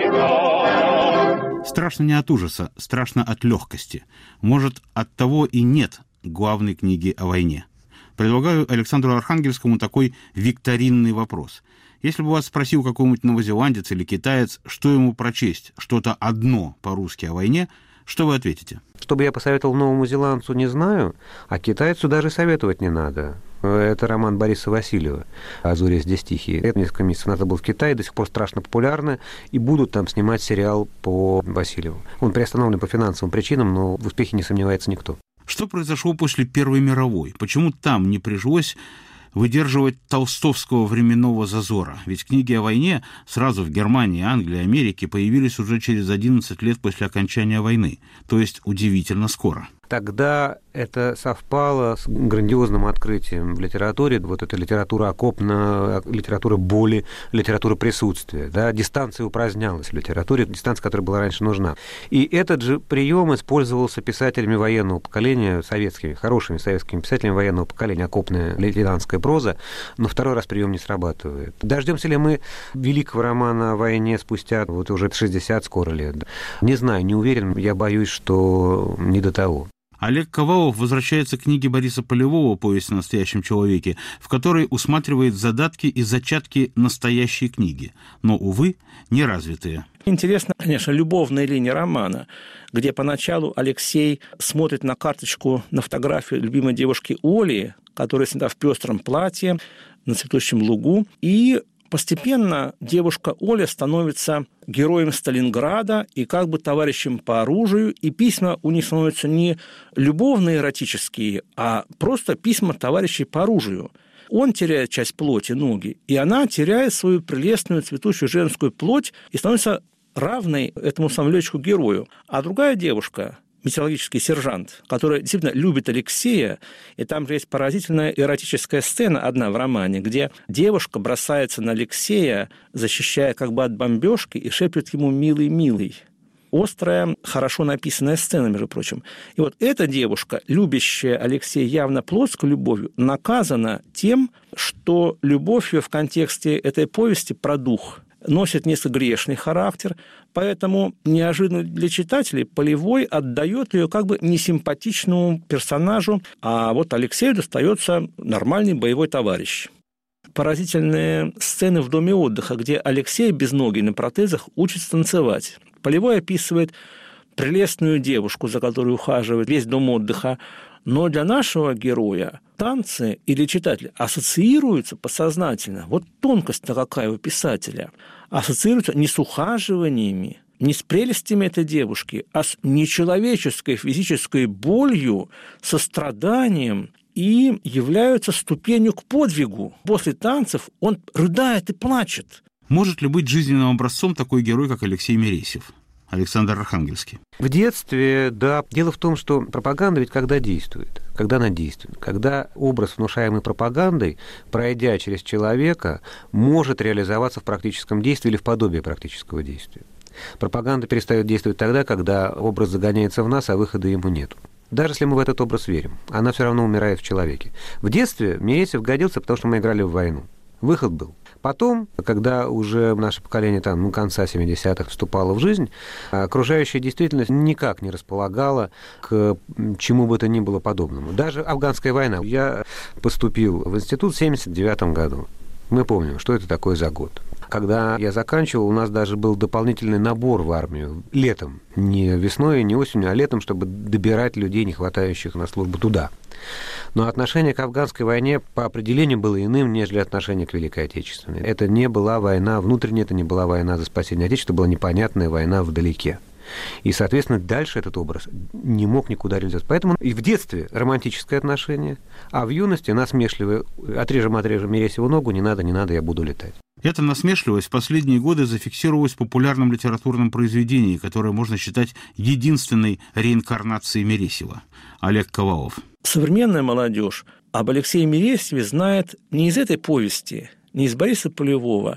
Страшно не от ужаса, страшно от легкости. Может, от того и нет главной книги о войне. Предлагаю Александру Архангельскому такой викторинный вопрос. Если бы вас спросил какой-нибудь новозеландец или китаец, что ему прочесть, что-то одно по-русски о войне, что вы ответите? Что бы я посоветовал новому зеландцу, не знаю, а китайцу даже советовать не надо. Это роман Бориса Васильева «А зори здесь тихие». Это несколько месяцев назад был в Китае, до сих пор страшно популярно, и будут там снимать сериал по Васильеву. Он приостановлен по финансовым причинам, но в успехе не сомневается никто. Что произошло после Первой мировой? Почему там не пришлось выдерживать толстовского временного зазора? Ведь книги о войне сразу в Германии, Англии, Америке появились уже через 11 лет после окончания войны, то есть удивительно скоро. Тогда это совпало с грандиозным открытием в литературе, вот эта литература окопна, литература боли, литература присутствия. Да? Дистанция упразднялась в литературе, дистанция, которая была раньше нужна. И этот же прием использовался писателями военного поколения, советскими, хорошими советскими писателями военного поколения, окопная лейтенантская проза, но второй раз прием не срабатывает. Дождемся ли мы великого романа о войне спустя вот уже 60 скоро лет? Не знаю, не уверен, я боюсь, что не до того. Олег Ковалов возвращается к книге Бориса Полевого «Повесть о настоящем человеке», в которой усматривает задатки и зачатки настоящей книги, но, увы, неразвитые. Интересно, конечно, любовная линия романа, где поначалу Алексей смотрит на карточку, на фотографию любимой девушки Оли, которая снята в пестром платье на цветущем лугу, и постепенно девушка Оля становится героем Сталинграда и как бы товарищем по оружию, и письма у них становятся не любовно-эротические, а просто письма товарищей по оружию. Он теряет часть плоти, ноги, и она теряет свою прелестную цветущую женскую плоть и становится равной этому самому летчику-герою. А другая девушка, метеорологический сержант, который действительно любит Алексея, и там же есть поразительная эротическая сцена одна в романе, где девушка бросается на Алексея, защищая как бы от бомбежки, и шепчет ему «милый, милый». Острая, хорошо написанная сцена, между прочим. И вот эта девушка, любящая Алексея явно плотской любовью, наказана тем, что любовь ее в контексте этой повести про дух носит несколько грешный характер, поэтому неожиданно для читателей Полевой отдает ее как бы несимпатичному персонажу, а вот Алексею достается нормальный боевой товарищ. Поразительные сцены в доме отдыха, где Алексей без ноги на протезах учится танцевать. Полевой описывает прелестную девушку, за которой ухаживает весь дом отдыха, но для нашего героя танцы или читателя ассоциируются подсознательно. Вот тонкость-то какая у писателя. Ассоциируются не с ухаживаниями, не с прелестями этой девушки, а с нечеловеческой физической болью, состраданием, и являются ступенью к подвигу. После танцев он рыдает и плачет. Может ли быть жизненным образцом такой герой, как Алексей Мересьев? Александр Архангельский. В детстве, да. Дело в том, что пропаганда ведь когда действует? Когда она действует? Когда образ, внушаемый пропагандой, пройдя через человека, может реализоваться в практическом действии или в подобии практического действия. Пропаганда перестает действовать тогда, когда образ загоняется в нас, а выхода ему нет. Даже если мы в этот образ верим, она все равно умирает в человеке. В детстве Мересьев годился, потому что мы играли в войну. Выход был. Потом, когда уже наше поколение конца 70-х вступало в жизнь, окружающая действительность никак не располагала к чему бы то ни было подобному. Даже афганская война. Я поступил в институт в 1979 году. Мы помним, что это такое за год. Когда я заканчивал, у нас даже был дополнительный набор в армию летом. Не весной, не осенью, а летом, чтобы добирать людей, не хватающих на службу туда. Но отношение к афганской войне по определению было иным, нежели отношение к Великой Отечественной. Это не была война внутренняя, это не была война за спасение Отечества, это была непонятная война вдалеке. И, соответственно, дальше этот образ не мог никуда реализоваться. Поэтому и в детстве романтическое отношение, а в юности насмешливое отрежем Мересьеву ногу, не надо, я буду летать. Эта насмешливость в последние годы зафиксировалась в популярном литературном произведении, которое можно считать единственной реинкарнацией Мересьева. Олег Ковалов. Современная молодежь об Алексее Мересьеве знает не из этой повести, не из Бориса Полевого,